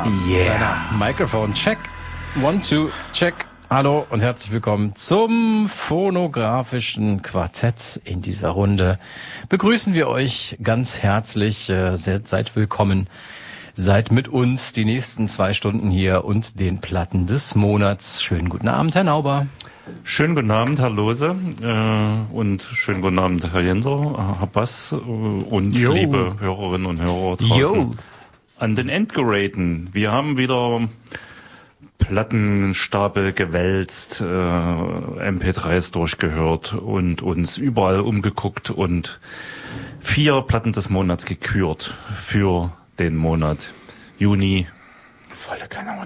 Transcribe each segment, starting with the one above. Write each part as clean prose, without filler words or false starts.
Yeah. Mikrofon check. 1, 2, check. Hallo und herzlich willkommen zum phonografischen Quartett. In dieser Runde begrüßen wir euch ganz herzlich. Seid willkommen. Seid mit uns die nächsten 2 Stunden hier und den Platten des Monats. Schönen guten Abend, Herr Nauber. Schönen guten Abend, Herr Lose, und schönen guten Abend, Herr Jenser, Herr Bass und liebe Hörerinnen und Hörer draußen an den Endgeräten. Wir haben wieder Plattenstapel gewälzt, MP3s durchgehört und uns überall umgeguckt und 4 Platten des Monats gekürt für den Monat Juni. Volle Kanone.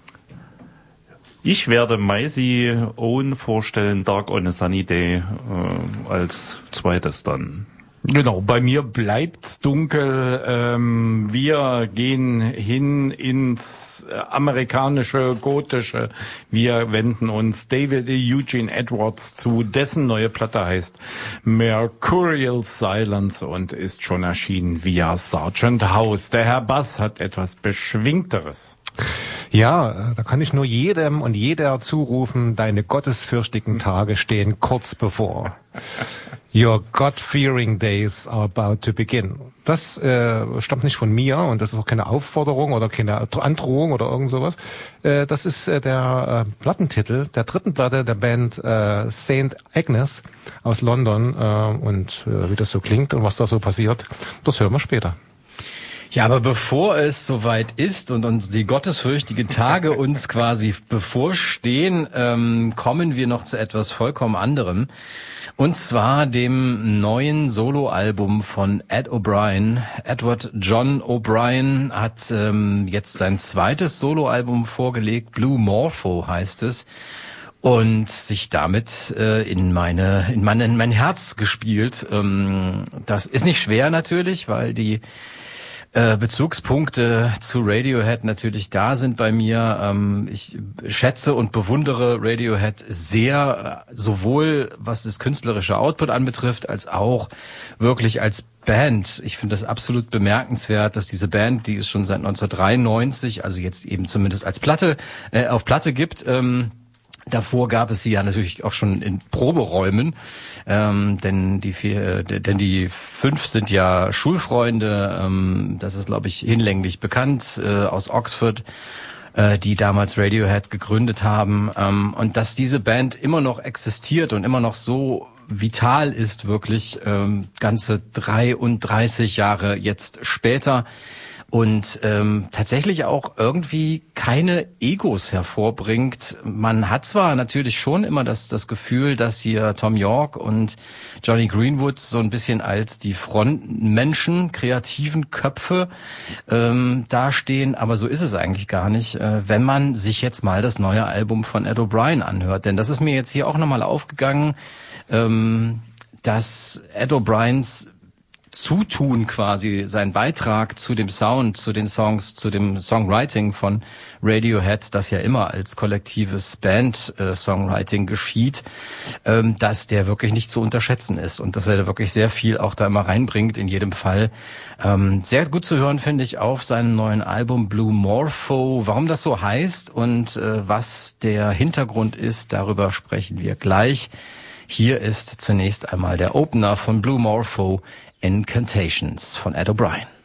Ich werde Maisie Owen vorstellen, Dark on a Sunny Day, als zweites dann. Genau, bei mir bleibt's dunkel. Wir gehen hin ins amerikanische, gotische. Wir wenden uns David Eugene Edwards zu, dessen neue Platte heißt Mercurial Silence und ist schon erschienen via Sargent House. Der Herr Bass hat etwas Beschwingteres. Ja, da kann ich nur jedem und jeder zurufen, deine gottesfürchtigen Tage stehen kurz bevor. Your God-fearing days are about to begin. Das stammt nicht von mir und das ist auch keine Aufforderung oder keine Androhung oder irgend sowas. Das ist der Plattentitel der dritten Platte der Band St. Agnes aus London. Und wie das so klingt und was da so passiert, das hören wir später. Ja, aber bevor es soweit ist und uns die gottesfürchtigen Tage uns quasi bevorstehen, kommen wir noch zu etwas vollkommen anderem. Und zwar dem neuen Soloalbum von Ed O'Brien. Edward John O'Brien hat jetzt sein zweites Soloalbum vorgelegt, Blue Morpho heißt es. Und sich damit in mein Herz gespielt. Das ist nicht schwer natürlich, weil die Bezugspunkte zu Radiohead natürlich da sind bei mir. Ich schätze und bewundere Radiohead sehr, sowohl was das künstlerische Output anbetrifft, als auch wirklich als Band. Ich finde das absolut bemerkenswert, dass diese Band, die es schon seit 1993, also jetzt eben zumindest als Platte, auf Platte gibt, davor gab es sie ja natürlich auch schon in Proberäumen, denn die 5 sind ja Schulfreunde, das ist, glaube ich, hinlänglich bekannt, aus Oxford, die damals Radiohead gegründet haben, und dass diese Band immer noch existiert und immer noch so vital ist, wirklich ganze 33 Jahre jetzt später. Und tatsächlich auch irgendwie keine Egos hervorbringt. Man hat zwar natürlich schon immer das Gefühl, dass hier Tom York und Johnny Greenwood so ein bisschen als die Frontmenschen, kreativen Köpfe dastehen, aber so ist es eigentlich gar nicht, wenn man sich jetzt mal das neue Album von Ed O'Brien anhört. Denn das ist mir jetzt hier auch nochmal aufgegangen, dass Ed O'Briens Zutun quasi, sein Beitrag zu dem Sound, zu den Songs, zu dem Songwriting von Radiohead, das ja immer als kollektives Band-Songwriting geschieht, dass der wirklich nicht zu unterschätzen ist und dass er da wirklich sehr viel auch da immer reinbringt in jedem Fall. Sehr gut zu hören finde ich auf seinem neuen Album Blue Morpho. Warum das so heißt und was der Hintergrund ist, darüber sprechen wir gleich. Hier ist zunächst einmal der Opener von Blue Morpho, Incantations von Ed O'Brien.